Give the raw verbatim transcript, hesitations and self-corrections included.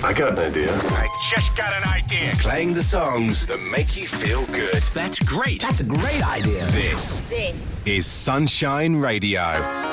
I got an idea. I just got an idea. Playing the songs that make you feel good. That's great. That's a great idea. This, This is Sunshine Radio.